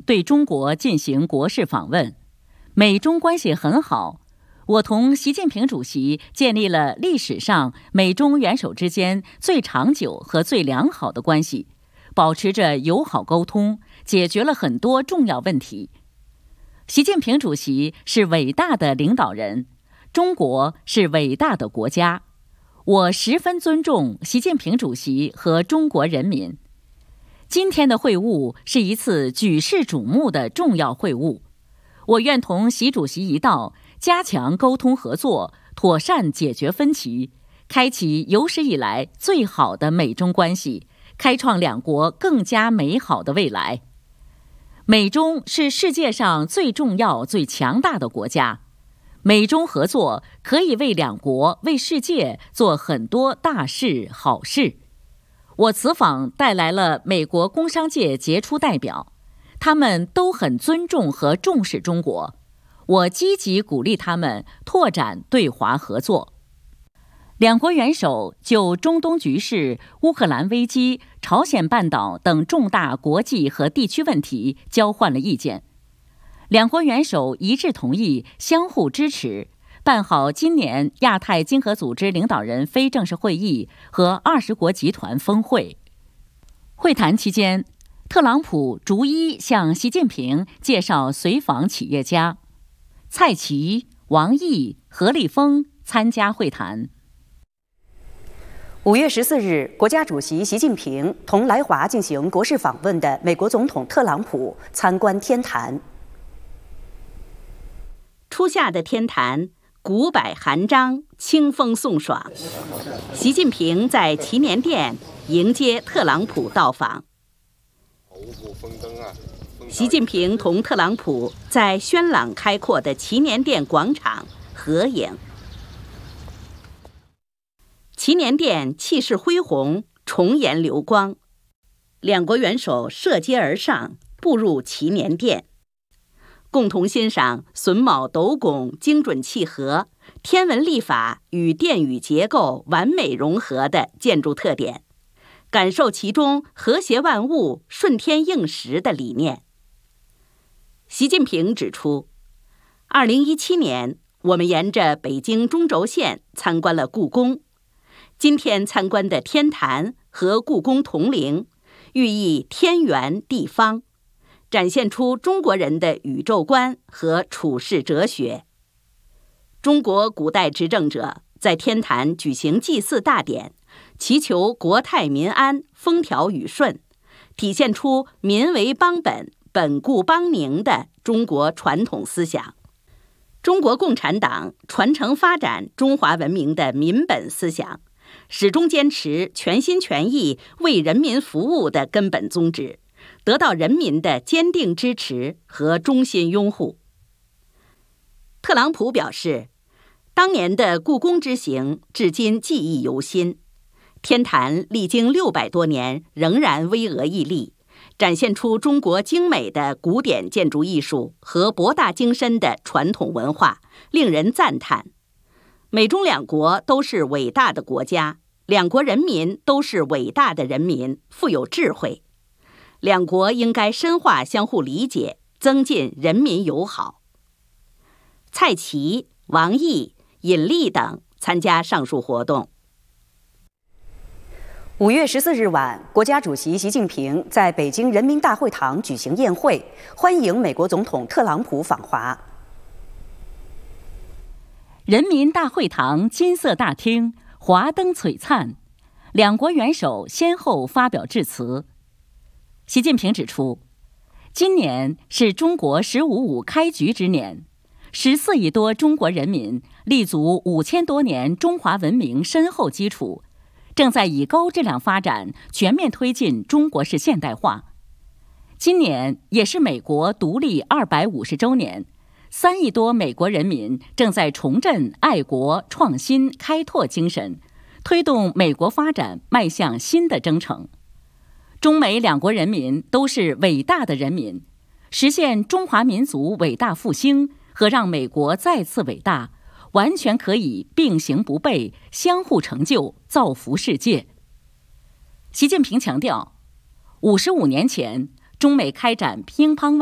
对中国进行国事访问，美中关系很好。我同习近平主席建立了历史上美中元首之间最长久和最良好的关系，保持着友好沟通，解决了很多重要问题。习近平主席是伟大的领导人，中国是伟大的国家。我十分尊重习近平主席和中国人民。今天的会晤是一次举世瞩目的重要会晤，我愿同习主席一道，加强沟通合作，妥善解决分歧，开启有史以来最好的美中关系，开创两国更加美好的未来。美中是世界上最重要、最强大的国家，美中合作可以为两国、为世界做很多大事、好事。我此访带来了美国工商界杰出代表，他们都很尊重和重视中国，我积极鼓励他们拓展对华合作。两国元首就中东局势、乌克兰危机、朝鲜半岛等重大国际和地区问题交换了意见。两国元首一致同意相互支持，办好今年亚太经合组织领导人非正式会议和20国集团峰会。会谈期间，特朗普逐一向习近平介绍随访企业家，蔡奇、王毅、何立峰参加会谈。 5月14日，国家主席习近平同来华进行国事访问的美国总统特朗普参观天坛。 初夏的天坛，古柏含章，清风送爽。习近平在祈年殿迎接特朗普到访。习近平同特朗普在轩朗开阔的祈年殿广场合影。祈年殿气势恢宏，重颜流光，两国元首涉阶而上，步入祈年殿，共同欣赏榫卯斗拱精准契合、天文历法与殿宇结构完美融合的建筑特点，感受其中和谐万物、顺天应时的理念。习近平指出，2017年我们沿着北京中轴线参观了故宫，今天参观的天坛和故宫同龄，寓意天圆地方，展现出中国人的宇宙观和处世哲学。中国古代执政者在天坛举行祭祀大典，祈求国泰民安、风调雨顺，体现出民为邦本、本固邦宁的中国传统思想。中国共产党传承发展中华文明的民本思想，始终坚持全心全意为人民服务的根本宗旨，得到人民的坚定支持和衷心拥护。特朗普表示，当年的故宫之行至今记忆犹新，天坛历经600多年仍然巍峨屹立，展现出中国精美的古典建筑艺术和博大精深的传统文化，令人赞叹。美中两国都是伟大的国家，两国人民都是伟大的人民，富有智慧。两国应该深化相互理解，增进人民友好。蔡奇、王毅、尹力等参加上述活动。 5月14日晚，国家主席习近平在北京人民大会堂举行宴会，欢迎美国总统特朗普访华。 人民大会堂金色大厅华灯璀璨，两国元首先后发表致辞。习近平指出，今年是中国“15+5”开局之年，14亿多中国人民立足5000多年中华文明深厚基础，正在以高质量发展全面推进中国式现代化。今年也是美国独立250周年，3亿多美国人民正在重振爱国、创新、开拓精神，推动美国发展迈向新的征程。中美两国人民都是伟大的人民，实现中华民族伟大复兴和让美国再次伟大，完全可以并行不悖，相互成就，造福世界。习近平强调，55年前，中美开展乒乓外